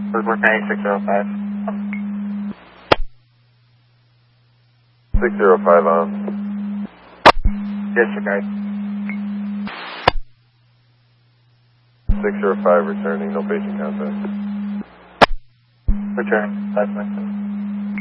Work 9605. 605 on. Disregard. 605 returning, no patient contact. Return. 5.7.